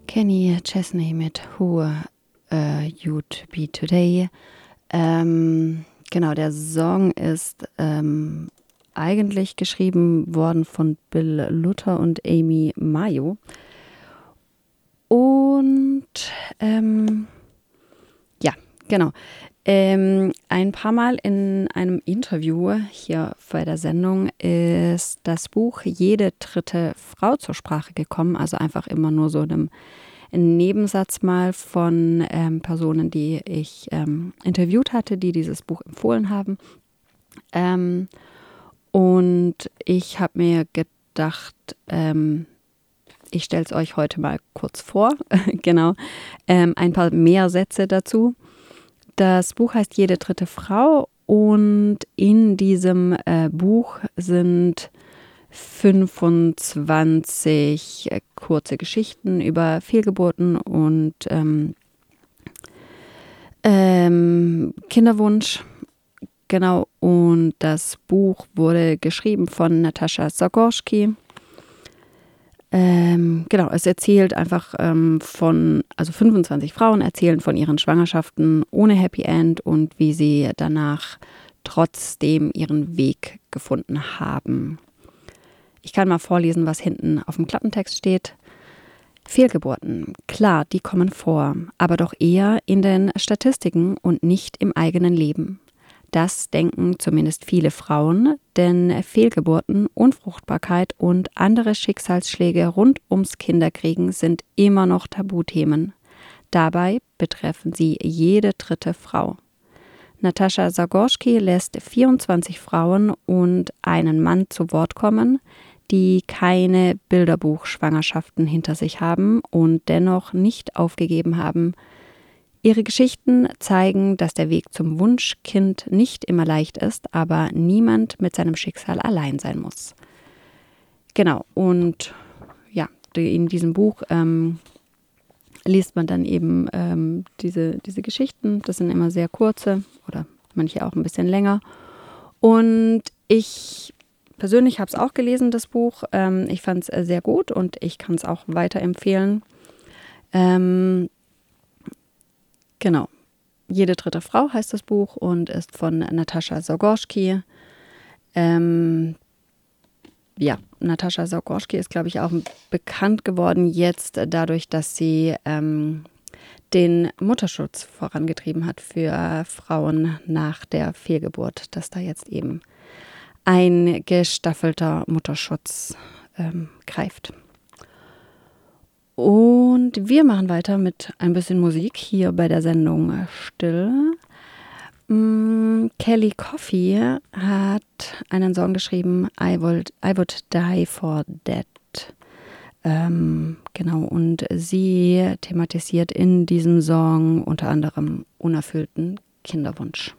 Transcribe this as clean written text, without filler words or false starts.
Kenny Chesney mit Who You'd Be Today. Genau, der Song ist eigentlich geschrieben worden von Bill Luther und Amy Mayo. Und ja, genau. Ein paar Mal in einem Interview hier bei der Sendung ist das Buch Jede dritte Frau zur Sprache gekommen. Also einfach immer nur so ein Nebensatz mal von Personen, die ich interviewt hatte, die dieses Buch empfohlen haben. Und ich habe mir gedacht, ich stelle es euch heute mal kurz vor. Genau, ein paar mehr Sätze dazu. Das Buch heißt Jede dritte Frau und in diesem Buch sind 25 kurze Geschichten über Fehlgeburten und Kinderwunsch. Genau, und das Buch wurde geschrieben von Natascha Zagorski. Genau, es erzählt einfach also 25 Frauen erzählen von ihren Schwangerschaften ohne Happy End und wie sie danach trotzdem ihren Weg gefunden haben. Ich kann mal vorlesen, was hinten auf dem Klappentext steht. Fehlgeburten, klar, die kommen vor, aber doch eher in den Statistiken und nicht im eigenen Leben. Das denken zumindest viele Frauen, denn Fehlgeburten, Unfruchtbarkeit und andere Schicksalsschläge rund ums Kinderkriegen sind immer noch Tabuthemen. Dabei betreffen sie jede dritte Frau. Natascha Zagorski lässt 24 Frauen und einen Mann zu Wort kommen, die keine Bilderbuchschwangerschaften hinter sich haben und dennoch nicht aufgegeben haben. Ihre Geschichten zeigen, dass der Weg zum Wunschkind nicht immer leicht ist, aber niemand mit seinem Schicksal allein sein muss. Genau, und ja, in diesem Buch liest man dann eben diese Geschichten. Das sind immer sehr kurze oder manche auch ein bisschen länger. Und ich persönlich habe es auch gelesen, das Buch. Ich fand es sehr gut und ich kann es auch weiterempfehlen. Genau. Jede dritte Frau heißt das Buch und ist von Natascha Zagorski. Natascha Zagorski ist, glaube ich, auch bekannt geworden jetzt dadurch, dass sie den Mutterschutz vorangetrieben hat für Frauen nach der Fehlgeburt, dass da jetzt eben ein gestaffelter Mutterschutz greift. Und wir machen weiter mit ein bisschen Musik hier bei der Sendung Still. Kelly Coffey hat einen Song geschrieben, I would die for that. Genau, und sie thematisiert in diesem Song unter anderem unerfüllten Kinderwunsch.